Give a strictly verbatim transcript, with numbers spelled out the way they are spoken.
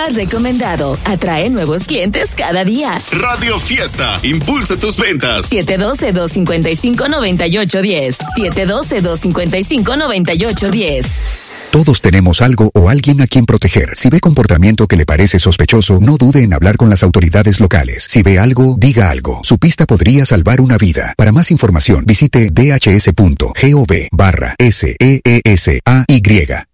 más recomendado. Atrae nuevos clientes cada día. Radio Fiesta, impulsa tus ventas. siete uno dos, dos cinco cinco, nueve ocho uno cero. siete uno dos, dos cinco cinco, nueve ocho uno cero. Todos tenemos algo o alguien a quien proteger. Si ve comportamiento que le parece sospechoso, no dude en hablar con las autoridades locales. Si ve algo, diga algo. Su pista podría salvar una vida. Para más información, visite dhs punto gov barra S E E S A Y.